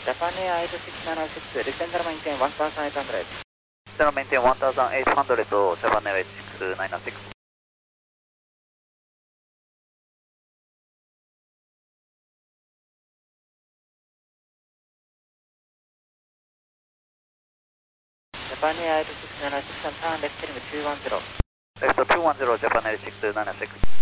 Japan Air 8696, descend maintain 1800. Descend maintain 1800 to Japan Air 8696. Japan Air 8696, turn left heading 210. Left 210, Japan Air 8696.